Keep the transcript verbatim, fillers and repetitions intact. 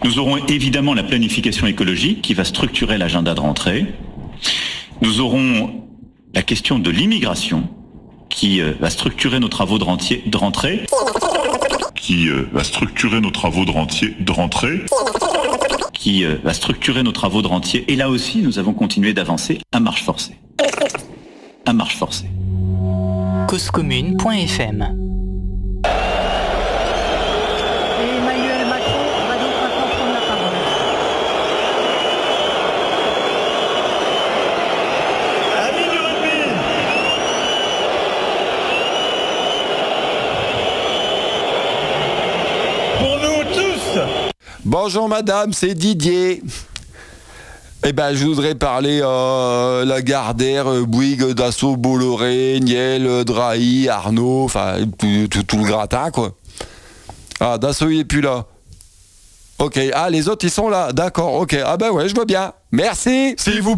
Nous aurons évidemment la planification écologique qui va structurer l'agenda de rentrée. Nous aurons la question de l'immigration qui euh, va structurer nos travaux de, rentier, de rentrée. Qui euh, va structurer nos travaux de, rentier, de rentrée. Qui euh, va structurer nos travaux de rentier. Et là aussi, nous avons continué d'avancer à marche forcée. À marche forcée. cause commune point f m. Emmanuel Macron va donc maintenant prendre la parole. Amis du rugby, pour nous tous. Bonjour madame, c'est Didier. Eh ben, je voudrais parler euh, Lagardère, euh, Bouygues, Dassault, Bolloré, Niel, euh, Drahi, Arnaud, enfin tout, tout, tout le gratin quoi. Ah, Dassault il est plus là. Ok, ah les autres ils sont là, d'accord, ok, ah ben ouais je vois bien. Merci. S'il vous